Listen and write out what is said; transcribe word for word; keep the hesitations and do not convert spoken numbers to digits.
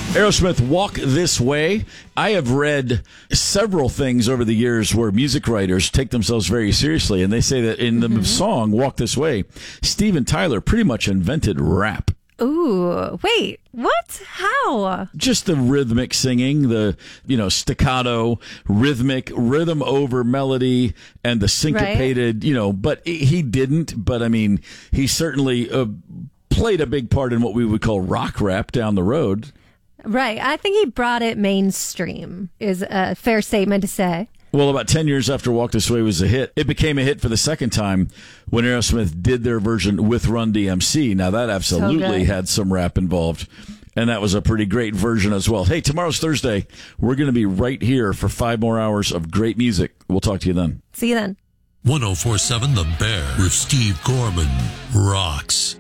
Aerosmith, Walk This Way. I have read several things over the years where music writers take themselves very seriously, and they say that in the mm-hmm. song Walk This Way, Steven Tyler pretty much invented rap. Ooh, wait, what? How? Just the rhythmic singing, the, you know, staccato, rhythmic, rhythm over melody, and the syncopated, right. you know, but he didn't, but I mean, he certainly uh, played a big part in what we would call rock rap down the road. Right. I think he brought it mainstream, is a fair statement to say. Well, about ten years after Walk This Way was a hit, it became a hit for the second time when Aerosmith did their version with Run D M C. Now, that absolutely so had some rap involved, and that was a pretty great version as well. Hey, tomorrow's Thursday. We're going to be right here for five more hours of great music. We'll talk to you then. See you then. one oh four point seven The Bear with Steve Gorman rocks.